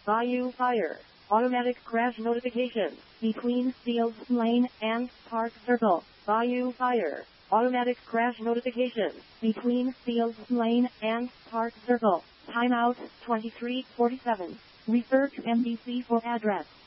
Bayou Fire. Automatic crash notification. Between Fields Lane and Park Circle. Bayou Fire. Automatic crash notification. Between Fields Lane and Park Circle. Timeout 23:47. Refer to NBC for address.